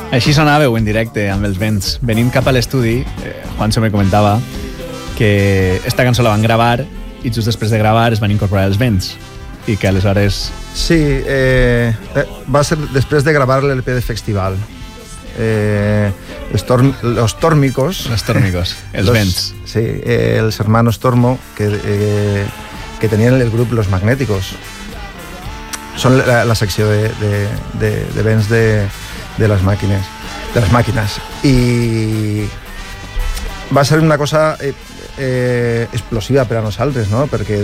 Així sonàveu en directe amb els vents. Venint cap a l'estudi, Juancho me comentava que esta cançó la van gravar i just després de gravar es van incorporar els vents i que aleshores... Sí, va ser després de gravar l'LP de Festival. Los tórmicos, els vents. Sí, els hermanos Tormo que tenien el grup Los Magnéticos. Són la secció de vents de les màquines. I va ser una cosa explosiva per a nosaltres, no? Perquè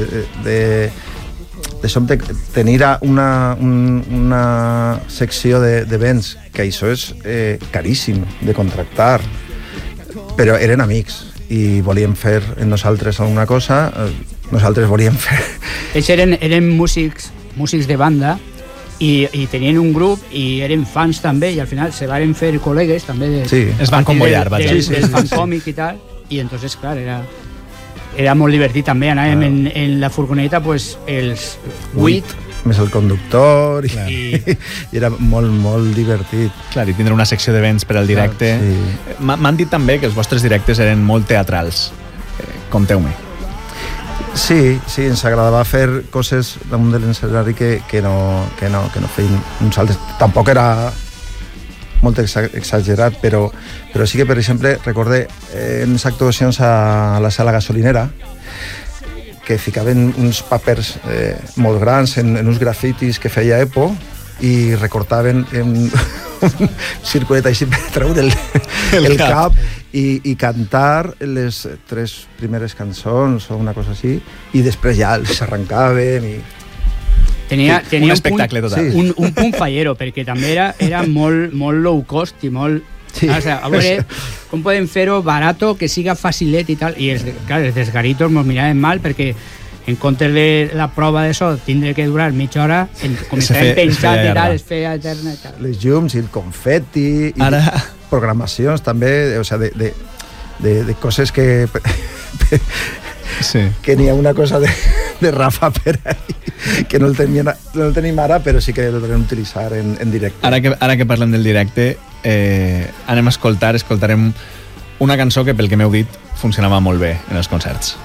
de sobte tenir una secció de vents, que això és caríssim de contractar, però eren amics i volíem fer en nosaltres alguna cosa, nosaltres volíem fer... Ells eren músics de banda i tenien un grup i eren fans també, i al final se van fer col·legues també es van convollar del fan còmic i tal, i entonces clar, era molt divertit també, anàvem en la furgoneta pues, els 8 més el conductor i era molt, molt divertit. Clar, i tindre una secció de vents per al directe. Sí. M'han dit també que els vostres directes eren molt teatrals. Conteu-me. Sí, ens agradava fer coses damunt de l'escenari que no feien uns altres. Tampoc era molt exagerat, però sí que, per exemple, recorde en les actuacions a la sala gasolinera que ficaven uns papers molt grans en uns grafitis que feia EPO i recortaven en un circulet així per treure el cap i cantar les 3 primeres cançons o una cosa així, i després ja els arrencàvem i... Tenia un espectacle total. Un punt fallero, perquè també era molt low cost i molt... Sí. O sea, a veure, com podem fer-ho barato, que siga facilet i tal, i els desgaritos mos miraven mal perquè en comptes de la prova de so tindre que durar mitja hora, com estàvem penjats i tal, es feia eterna i tal. Les llums i el confeti i programacions també, o sigui, de coses que que n'hi ha una cosa de Rafa per ahí que no el tenim ara, però sí que el podem utilitzar en directe. Ara que parlem del directe, anem a escoltarem una cançó que, pel que m'heu dit, funcionava molt bé en els concerts.